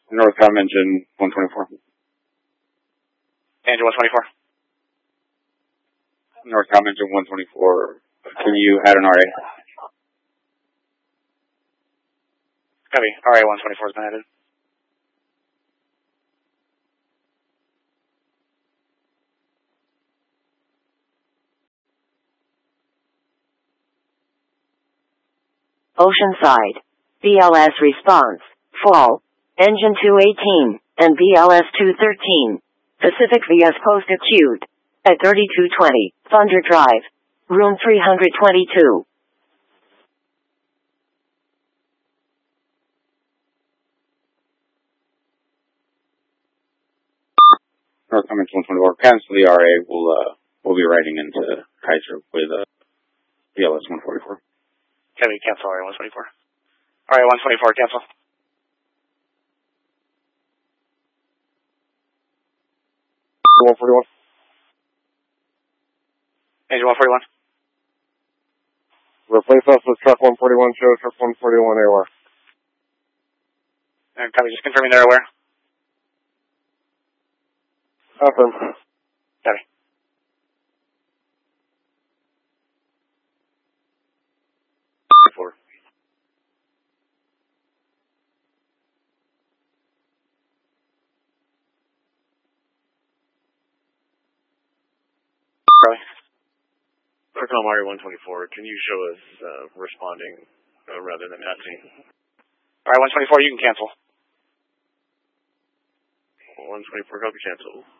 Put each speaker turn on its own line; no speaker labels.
Northcom engine 124.
Engine 124.
Northcom engine 124. Can you add an RA?
Copy. RA 124 has been added.
Oceanside. BLS response. Fall. Engine 218 and BLS 213. Pacific VS posted queued. At 3220, Thunder Drive. Room 322.
Northcom engine 124. Cancel the RA. We'll be riding into Kaiser with BLS 144.
Copy. Cancel RA 124. RA 124, cancel. Engine 141.
Replace us with truck 141, show truck 141 AOR.
Copy, just confirming they're aware.
Affirm.
Copy.
Four.
Charlie.
Northcom RA 124, can you show us responding rather than asking?
RA 124, you can cancel.
124, copy cancel.